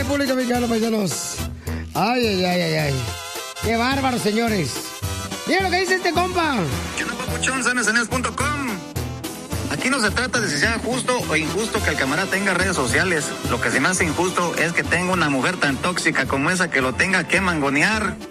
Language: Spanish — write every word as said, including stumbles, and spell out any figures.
República Mexicana, paisanos. Ay, ay, ay, ay, ay. Qué bárbaro, señores. Mira lo que dice este compa. ¿Qué onda, papuchón? cenes cenes punto com. Aquí no se trata de si sea justo o injusto que el camarada tenga redes sociales. Lo que se me hace injusto es que tenga una mujer tan tóxica como esa que lo tenga que mangonear.